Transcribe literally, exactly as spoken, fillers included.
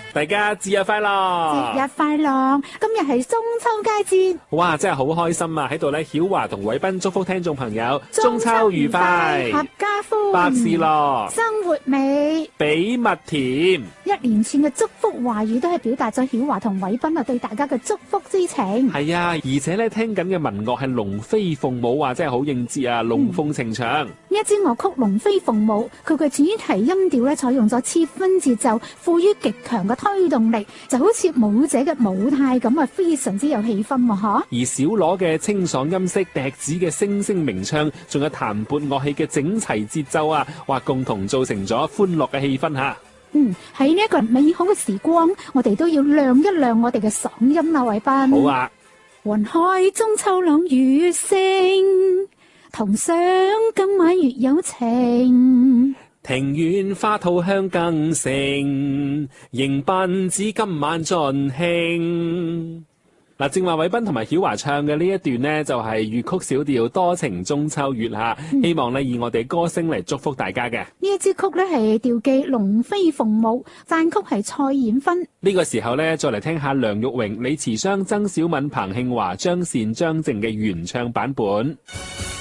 大家節日快樂！ 節日快樂！今日係中秋佳節， 哇，真係好開心啊！喺度咧，曉華同偉斌祝福聽眾朋友中秋愉快， 合家歡， 百事樂， 生活美， 比蜜甜。 一連串嘅祝福話語都係表達咗曉華同偉斌啊對大家嘅祝福之情。 係啊，而且咧聽緊嘅民樂係龍飛鳳舞啊，真係好應節啊，龍鳳呈祥。 呢一支樂曲《龍飛鳳舞》，佢嘅主題音調咧採用咗切分節奏，賦予極強嘅推動力，就好似舞者嘅舞態咁啊，非常之有氣氛啊！嗬。 而小鑼嘅清爽音色、笛子嘅聲聲鳴唱，仲有彈撥樂器嘅整齊節奏啊，哇，共同造成咗歡樂嘅氣氛吓。 嗯，喺呢一個美好嘅時光，我哋都要亮一亮我哋嘅嗓音啦，偉斌。 好啊！ 雲海中秋朗月聲，同賞今晚月有情。 庭院花吐香更盛，迎賓至今晚盡興。嗱，正話偉斌同埋曉華唱嘅呢一段呢，就係粵曲小調多情中秋月吓，嗯、希望呢以我哋歌聲嚟祝福大家嘅。 呢一支曲呢係調記龍飛鳳舞，讚曲係蔡燕芬。 呢個時候呢，再嚟聽下梁玉榮、李慈湘、曾小敏、彭慶華、張善、張靜嘅原唱版本。